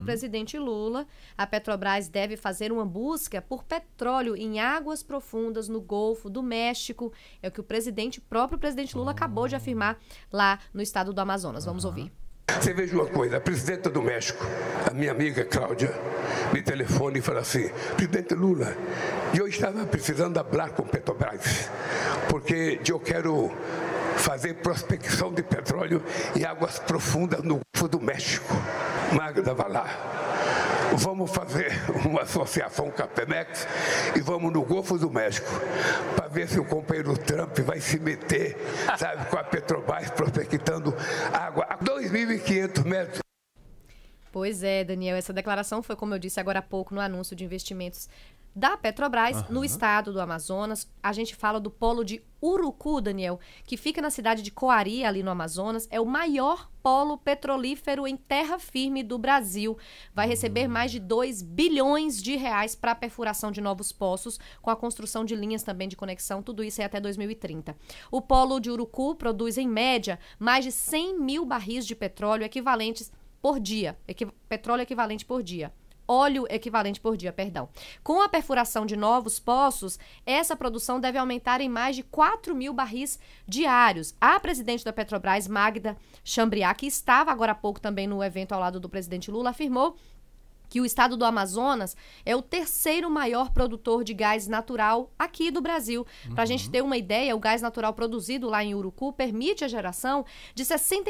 presidente Lula, a Petrobras deve fazer uma busca por petróleo em águas profundas no Golfo do México. É o que o próprio presidente Lula acabou de afirmar lá no estado do Amazonas. Vamos ouvir. Você veja uma coisa, a presidenta do México, a minha amiga Cláudia, me telefona e fala assim: presidente Lula, eu estava precisando falar com Petrobras, porque eu quero fazer prospecção de petróleo em águas profundas no Golfo do México. Magda vai lá. Vamos fazer uma associação com a Pemex e vamos no Golfo do México para ver se o companheiro Trump vai se meter, sabe, com a Petrobras prospectando água a 2.500 metros. Pois é, Daniel, essa declaração foi, como eu disse agora há pouco, no anúncio de investimentos da Petrobras no estado do Amazonas. A gente fala do polo de Urucu, Daniel, que fica na cidade de Coari, ali no Amazonas. É o maior polo petrolífero em terra firme do Brasil. Vai receber mais de 2 bilhões de reais para a perfuração de novos poços, com a construção de linhas também de conexão. Tudo isso é até 2030. O polo de Urucu produz, em média, mais de 100 mil barris de petróleo equivalentes por dia. Petróleo equivalente por dia. Óleo equivalente por dia, perdão. Com a perfuração de novos poços, essa produção deve aumentar em mais de 4 mil barris diários. A presidente da Petrobras, Magda Chambriard, que estava agora há pouco também no evento ao lado do presidente Lula, afirmou que o estado do Amazonas é o terceiro maior produtor de gás natural aqui do Brasil. Para a gente ter uma ideia, o gás natural produzido lá em Urucu permite a geração de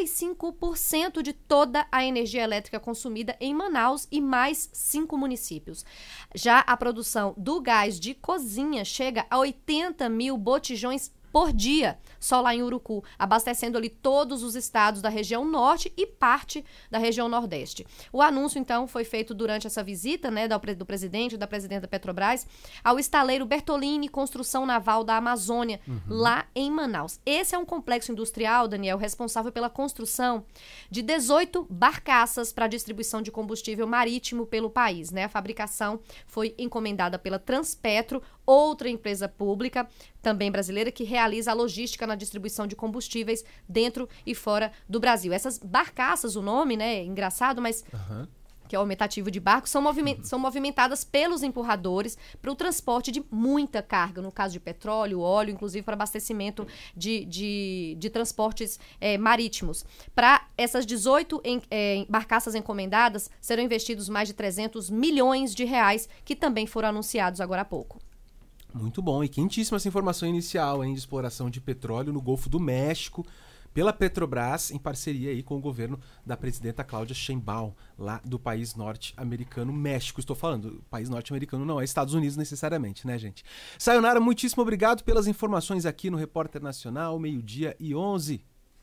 65% de toda a energia elétrica consumida em Manaus e mais 5 municípios. Já a produção do gás de cozinha chega a 80 mil botijões por dia, só lá em Urucu, abastecendo ali todos os estados da região norte e parte da região nordeste. O anúncio, então, foi feito durante essa visita, né, do presidente e da presidenta da Petrobras ao estaleiro Bertolini Construção Naval da Amazônia, lá em Manaus. Esse é um complexo industrial, Daniel, responsável pela construção de 18 barcaças para distribuição de combustível marítimo pelo país, né? A fabricação foi encomendada pela Transpetro, outra empresa pública, também brasileira, que realiza a logística na distribuição de combustíveis dentro e fora do Brasil. Essas barcaças, o nome, né, é engraçado, mas que é o aumentativo de barco, são movimentadas pelos empurradores para o transporte de muita carga, no caso de petróleo, óleo, inclusive para abastecimento de transportes marítimos. Para essas 18 barcaças encomendadas, serão investidos mais de 300 milhões de reais, que também foram anunciados agora há pouco. Muito bom, e quentíssima essa informação inicial, hein, de exploração de petróleo no Golfo do México, pela Petrobras, em parceria aí com o governo da presidenta Cláudia Sheinbaum, lá do país norte-americano, México. Estou falando, país norte-americano não é Estados Unidos necessariamente, né, gente? Sayonara, muitíssimo obrigado pelas informações aqui no Repórter Nacional, 12:11.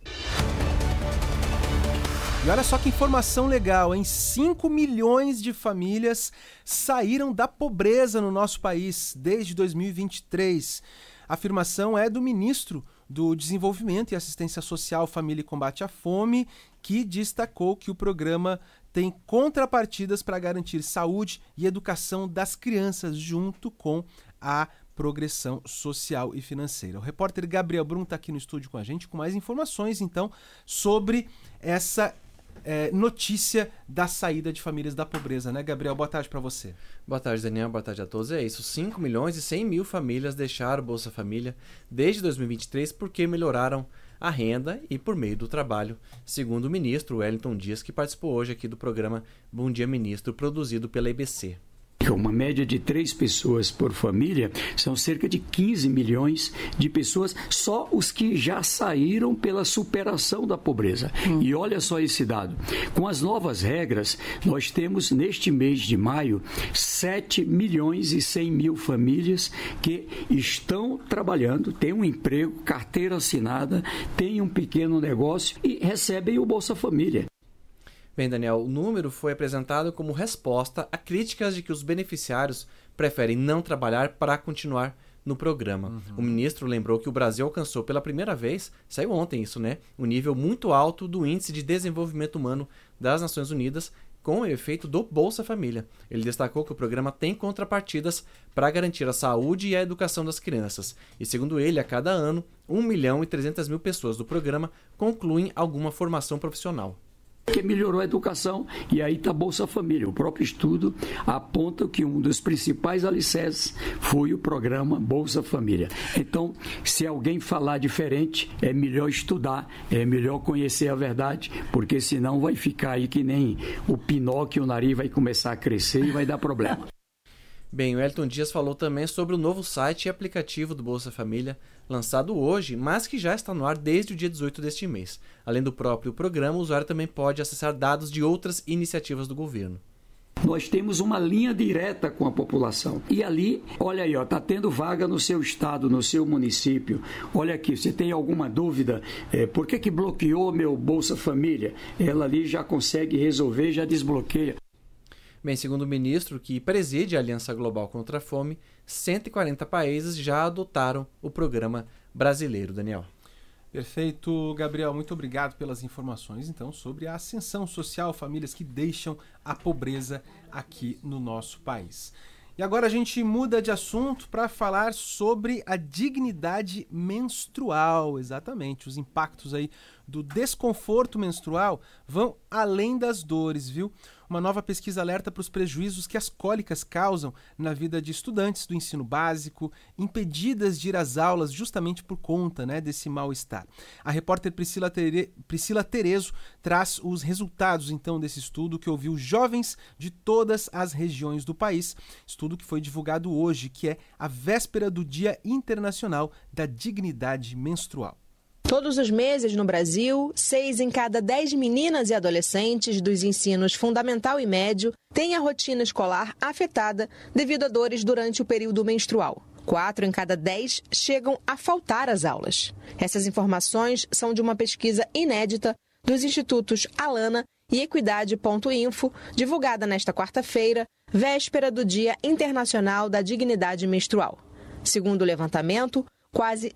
E olha só que informação legal, hein? 5 milhões de famílias saíram da pobreza no nosso país desde 2023. A afirmação é do ministro do Desenvolvimento e Assistência Social, Família e Combate à Fome, que destacou que o programa tem contrapartidas para garantir saúde e educação das crianças, junto com a progressão social e financeira. O repórter Gabriel Brum está aqui no estúdio com a gente com mais informações, então, sobre essa notícia da saída de famílias da pobreza, né, Gabriel? Boa tarde para você. Boa tarde, Daniel. Boa tarde a todos. É isso, 5 milhões e 100 mil famílias deixaram o Bolsa Família desde 2023 porque melhoraram a renda e por meio do trabalho, segundo o ministro Wellington Dias, que participou hoje aqui do programa Bom Dia Ministro, produzido pela EBC. Uma média de 3 pessoas por família, são cerca de 15 milhões de pessoas, só os que já saíram pela superação da pobreza. E olha só esse dado, com as novas regras, nós temos neste mês de maio 7 milhões e 100 mil famílias que estão trabalhando, têm um emprego, carteira assinada, têm um pequeno negócio e recebem o Bolsa Família. Bem, Daniel, o número foi apresentado como resposta a críticas de que os beneficiários preferem não trabalhar para continuar no programa. O ministro lembrou que o Brasil alcançou pela primeira vez, saiu ontem isso, né, um nível muito alto do Índice de Desenvolvimento Humano das Nações Unidas com o efeito do Bolsa Família. Ele destacou que o programa tem contrapartidas para garantir a saúde e a educação das crianças. E, segundo ele, a cada ano, 1 milhão e 300 mil pessoas do programa concluem alguma formação profissional. que melhorou a educação, e aí está a Bolsa Família. O próprio estudo aponta que um dos principais alicerces foi o programa Bolsa Família. Então, se alguém falar diferente, é melhor estudar, é melhor conhecer a verdade, porque senão vai ficar aí que nem o Pinóquio, o nariz vai começar a crescer e vai dar problema. Bem, o Elton Dias falou também sobre o novo site e aplicativo do Bolsa Família, lançado hoje, mas que já está no ar desde o dia 18 deste mês. Além do próprio programa, o usuário também pode acessar dados de outras iniciativas do governo. Nós temos uma linha direta com a população. E ali, olha aí, está tendo vaga no seu estado, no seu município. Olha aqui, você tem alguma dúvida? Por que bloqueou meu Bolsa Família? Ela ali já consegue resolver, já desbloqueia. Bem, segundo o ministro, que preside a Aliança Global contra a Fome, 140 países já adotaram o programa brasileiro, Daniel. Perfeito, Gabriel. Muito obrigado pelas informações, então, sobre a ascensão social, famílias que deixam a pobreza aqui no nosso país. E agora a gente muda de assunto para falar sobre a dignidade menstrual. Exatamente, os impactos aí do desconforto menstrual vão além das dores, viu? Uma nova pesquisa alerta para os prejuízos que as cólicas causam na vida de estudantes do ensino básico, impedidas de ir às aulas justamente por conta, desse mal-estar. A repórter Priscila Terezo traz os resultados, então, desse estudo que ouviu jovens de todas as regiões do país. Estudo que foi divulgado hoje, que é a véspera do Dia Internacional da Dignidade Menstrual. Todos os meses no Brasil, 6 em cada 10 meninas e adolescentes dos ensinos fundamental e médio têm a rotina escolar afetada devido a dores durante o período menstrual. 4 em cada 10 chegam a faltar às aulas. Essas informações são de uma pesquisa inédita dos institutos Alana e Equidade.info, divulgada nesta quarta-feira, véspera do Dia Internacional da Dignidade Menstrual. Segundo o levantamento, quase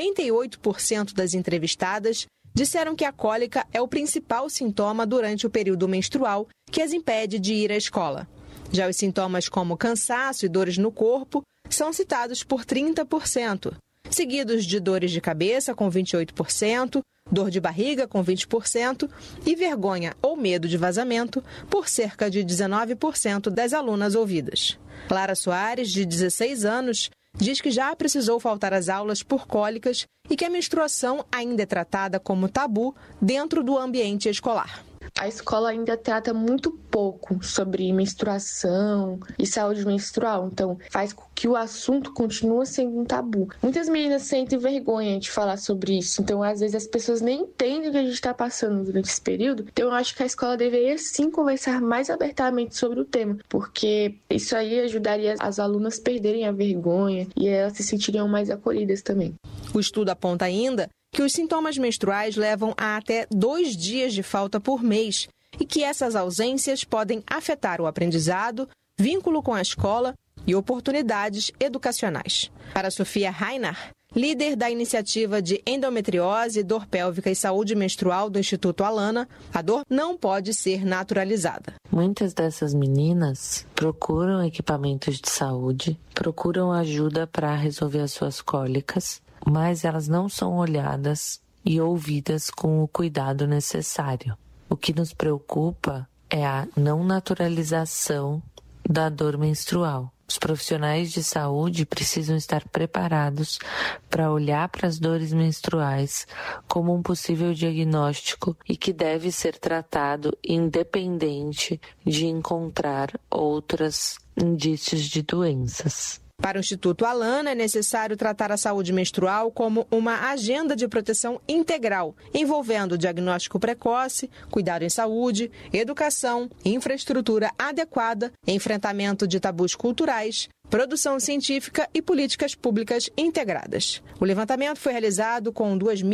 58% das entrevistadas disseram que a cólica é o principal sintoma durante o período menstrual que as impede de ir à escola. Já os sintomas como cansaço e dores no corpo são citados por 30%, seguidos de dores de cabeça com 28%, dor de barriga com 20% e vergonha ou medo de vazamento por cerca de 19% das alunas ouvidas. Clara Soares, de 16 anos, diz que já precisou faltar às aulas por cólicas e que a menstruação ainda é tratada como tabu dentro do ambiente escolar. A escola ainda trata muito pouco sobre menstruação e saúde menstrual, então faz com que o assunto continue sendo um tabu. Muitas meninas sentem vergonha de falar sobre isso, então às vezes as pessoas nem entendem o que a gente está passando durante esse período. Então eu acho que a escola deveria sim conversar mais abertamente sobre o tema, porque isso aí ajudaria as alunas a perderem a vergonha e elas se sentiriam mais acolhidas também. O estudo aponta ainda que os sintomas menstruais levam a até 2 dias de falta por mês e que essas ausências podem afetar o aprendizado, vínculo com a escola e oportunidades educacionais. Para Sofia Reinach, líder da iniciativa de endometriose, dor pélvica e saúde menstrual do Instituto Alana, a dor não pode ser naturalizada. Muitas dessas meninas procuram equipamentos de saúde, procuram ajuda para resolver as suas cólicas, mas elas não são olhadas e ouvidas com o cuidado necessário. O que nos preocupa é a não naturalização da dor menstrual. Os profissionais de saúde precisam estar preparados para olhar para as dores menstruais como um possível diagnóstico e que deve ser tratado independente de encontrar outros indícios de doenças. Para o Instituto Alana, é necessário tratar a saúde menstrual como uma agenda de proteção integral, envolvendo diagnóstico precoce, cuidado em saúde, educação, infraestrutura adequada, enfrentamento de tabus culturais, produção científica e políticas públicas integradas. O levantamento foi realizado com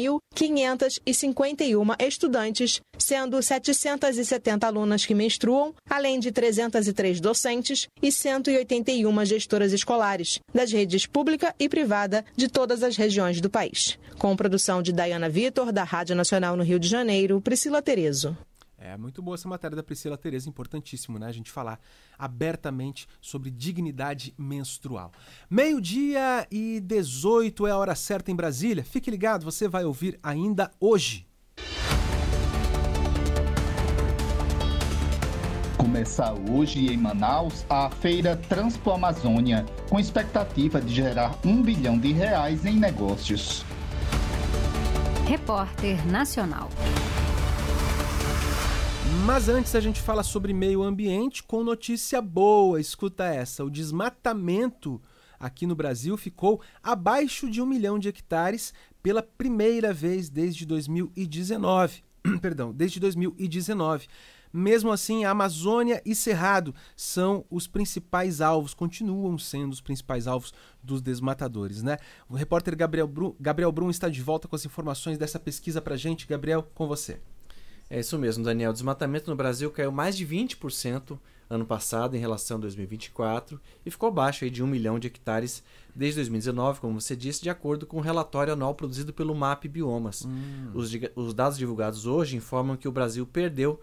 2.551 estudantes, sendo 770 alunas que menstruam, além de 303 docentes e 181 gestoras escolares, das redes pública e privada de todas as regiões do país. Com produção de Dayana Vitor, da Rádio Nacional no Rio de Janeiro, Priscila Terezo. É muito boa essa matéria da Priscila Terezo, importantíssimo, a gente falar abertamente sobre dignidade menstrual. 12:18 é a hora certa em Brasília. Fique ligado, você vai ouvir ainda hoje. começar hoje em Manaus a Feira Transpo Amazônia, com expectativa de gerar R$1 bilhão em negócios. Repórter Nacional. Mas antes a gente fala sobre meio ambiente com notícia boa. Escuta essa: o desmatamento aqui no Brasil ficou abaixo de 1 milhão de hectares pela primeira vez desde 2019. Desde 2019. Mesmo assim, a Amazônia e Cerrado são os principais alvos, continuam sendo os principais alvos dos desmatadores, né? O repórter Gabriel Brum está de volta com as informações dessa pesquisa pra gente. Gabriel, com você. É isso mesmo, Daniel. O desmatamento no Brasil caiu mais de 20% ano passado em relação a 2024 e ficou abaixo aí de 1 milhão de hectares desde 2019, como você disse, de acordo com o relatório anual produzido pelo MAP Biomas. Os dados divulgados hoje informam que o Brasil perdeu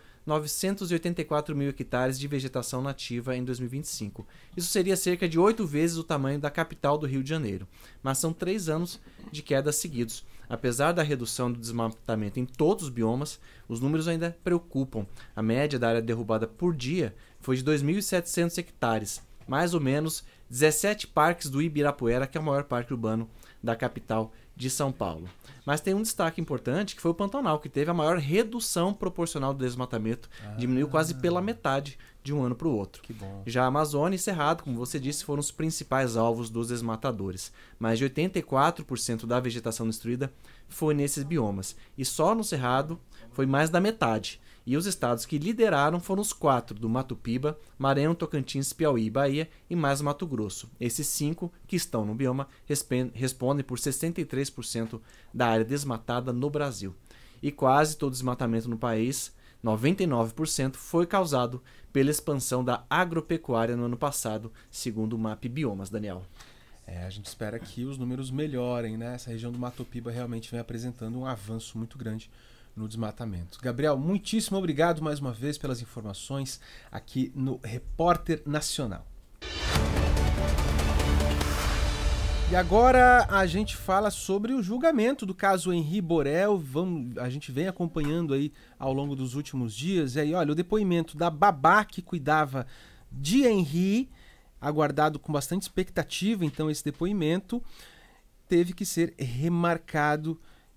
984 mil hectares de vegetação nativa em 2025. Isso seria cerca de 8 vezes o tamanho da capital do Rio de Janeiro. Mas são 3 anos de queda seguidos. Apesar da redução do desmatamento em todos os biomas, os números ainda preocupam. A média da área derrubada por dia foi de 2.700 hectares, mais ou menos 17 parques do Ibirapuera, que é o maior parque urbano da capital de São Paulo. Mas tem um destaque importante, que foi o Pantanal, que teve a maior redução proporcional do desmatamento, diminuiu quase pela metade de um ano para o outro. Que bom. Já a Amazônia e Cerrado, como você disse, foram os principais alvos dos desmatadores. Mais de 84% da vegetação destruída foi nesses biomas. E só no Cerrado foi mais da metade. E os estados que lideraram foram os 4 do Mato Piba, Maranhão, Tocantins, Piauí e Bahia e mais Mato Grosso. Esses 5 que estão no bioma respondem por 63% da área desmatada no Brasil. E quase todo desmatamento no país, 99%, foi causado pela expansão da agropecuária no ano passado, segundo o MAP Biomas, Daniel. A gente espera que os números melhorem, né? Essa região do Mato Piba realmente vem apresentando um avanço muito grande no desmatamento. Gabriel, muitíssimo obrigado mais uma vez pelas informações aqui no Repórter Nacional. E agora a gente fala sobre o julgamento do caso Henri Borel. A gente vem acompanhando aí ao longo dos últimos dias. E aí, olha, o depoimento da babá que cuidava de Henri, aguardado com bastante expectativa, então esse depoimento teve que ser remarcado.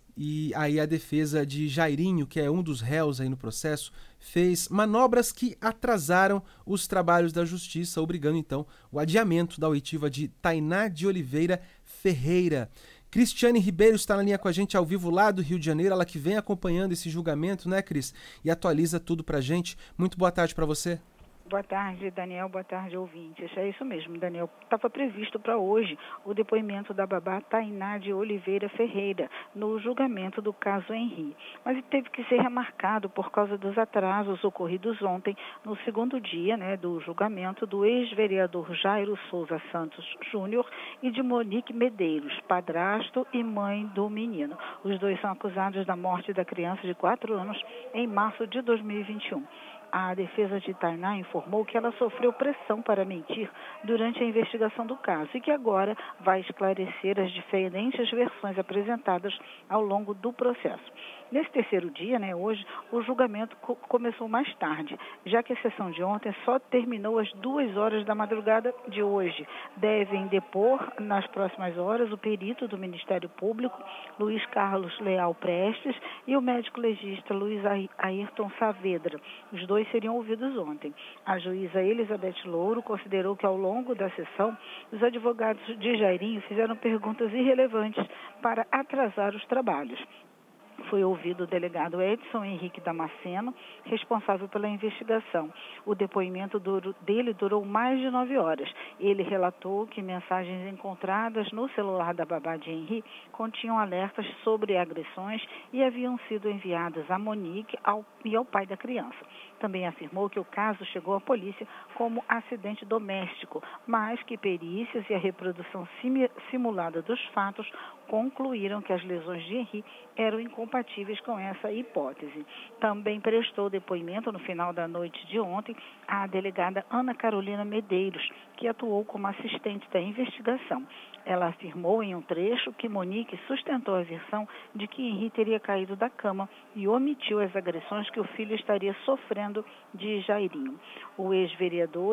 E aí a defesa de Jairinho, que é um dos réus aí no processo, fez manobras que atrasaram os trabalhos da justiça, obrigando então o adiamento da oitiva de Tainá de Oliveira Ferreira. Cristiane Ribeiro está na linha com a gente ao vivo lá do Rio de Janeiro, ela que vem acompanhando esse julgamento, né, Cris? E atualiza tudo pra gente. Muito boa tarde para você. Boa tarde, Daniel. Boa tarde, ouvintes. É isso mesmo, Daniel. Estava previsto para hoje o depoimento da babá Tainá de Oliveira Ferreira no julgamento do caso Henri. Mas teve que ser remarcado por causa dos atrasos ocorridos ontem, no segundo dia, do julgamento do ex-vereador Jairo Souza Santos Júnior e de Monique Medeiros, padrasto e mãe do menino. Os dois são acusados da morte da criança de 4 anos em março de 2021. A defesa de Tainá informou que ela sofreu pressão para mentir durante a investigação do caso e que agora vai esclarecer as diferentes versões apresentadas ao longo do processo. Nesse terceiro dia, hoje, o julgamento começou mais tarde, já que a sessão de ontem só terminou às 2 horas da madrugada de hoje. Devem depor, nas próximas horas, o perito do Ministério Público, Luiz Carlos Leal Prestes, e o médico legista Luiz Ayrton Saavedra. Os dois seriam ouvidos ontem. A juíza Elizabeth Louro considerou que, ao longo da sessão, os advogados de Jairinho fizeram perguntas irrelevantes para atrasar os trabalhos. Foi ouvido o delegado Edson Henrique Damasceno, responsável pela investigação. O depoimento dele durou mais de 9 horas. Ele relatou que mensagens encontradas no celular da babá de Henri continham alertas sobre agressões e haviam sido enviadas a Monique e ao pai da criança. Também afirmou que o caso chegou à polícia como acidente doméstico, mas que perícias e a reprodução simulada dos fatos concluíram que as lesões de Henri eram incompatíveis com essa hipótese. Também prestou depoimento no final da noite de ontem a delegada Ana Carolina Medeiros, que atuou como assistente da investigação. Ela afirmou em um trecho que Monique sustentou a versão de que Henri teria caído da cama e omitiu as agressões que o filho estaria sofrendo de Jairinho. O ex-vereador